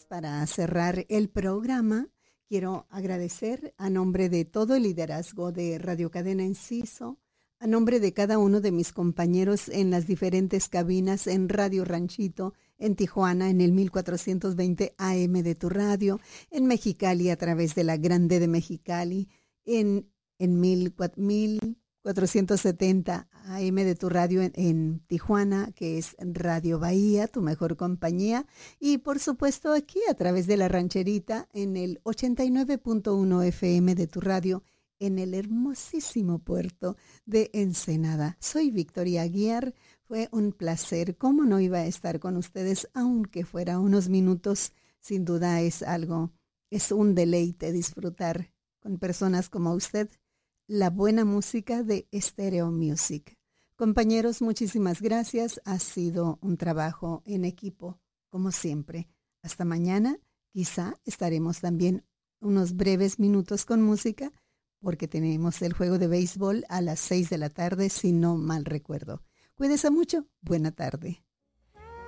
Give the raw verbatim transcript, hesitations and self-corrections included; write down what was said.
Para cerrar el programa, quiero agradecer a nombre de todo el liderazgo de Radio Cadena Enciso, a nombre de cada uno de mis compañeros en las diferentes cabinas en Radio Ranchito, en Tijuana, en el mil cuatrocientos veinte A M de tu radio, en Mexicali a través de la Grande de Mexicali, en, en mil cuatrocientos setenta A M de tu radio en, en Tijuana, que es Radio Bahía, tu mejor compañía, y por supuesto aquí a través de la rancherita en el ochenta y nueve punto uno F M de tu radio en el hermosísimo puerto de Ensenada. Soy Victoria Aguiar, fue un placer, cómo no iba a estar con ustedes, aunque fuera unos minutos, sin duda es algo, es un deleite disfrutar con personas como usted la buena música de Stereo Music. Compañeros, muchísimas gracias. Ha sido un trabajo en equipo, como siempre. Hasta mañana, quizá estaremos también unos breves minutos con música, porque tenemos el juego de béisbol a las seis de la tarde, si no mal recuerdo. Cuídese mucho. Buena tarde.